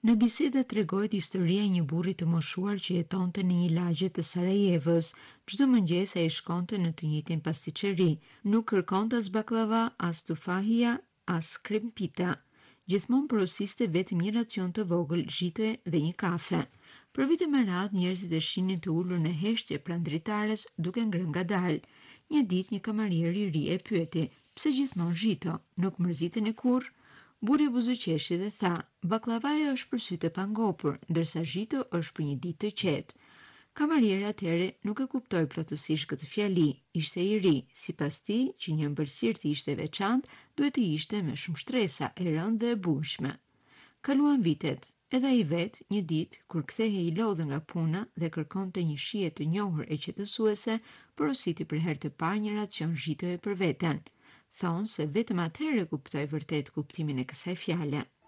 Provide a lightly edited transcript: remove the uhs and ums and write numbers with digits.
Në biseda tregohet historia e një burri të moshuar që jetonte në një lagje të Sarajevos. Çdo mëngjes ai shkonte në të njëjtin pasticeri, nuk kërkonte as baklava, as tufahia, as krempita. Gjithmonë porosiste vetëm një racion të vogël zhite dhe një kafe. Për vite me radhë njerëzit e shihnin të ulur në heshtje pranë dritares duke ngrënë ngadalë. Një ditë një kamarier i ri e pyeti: "Pse gjithmonë zhito? Nuk mërziteni kurrë?" Burri buzëqeshi dhe tha: "Baklavaja është për sytë e pangopur, ndërsa zhito është për një ditë të qetë." Kamarieri atëherë nuk e kuptoi plotësisht këtë fjali. Ishte i ri, sipas tij që një ëmbëlsirë të ishte veçantë, duhet të ishte me shumë shtresa, e rëndë dhe e bujshme. Kaluan vitet. Edhe ai vet, një ditë, kur kthehej i lodhur nga puna dhe kërkonte një shije të njohur e qetësuese, porositi për herë të parë një racion zhitoje për veten. Thonë se vetëm atëherë kuptoi vërtet kuptimin e kësaj fjale.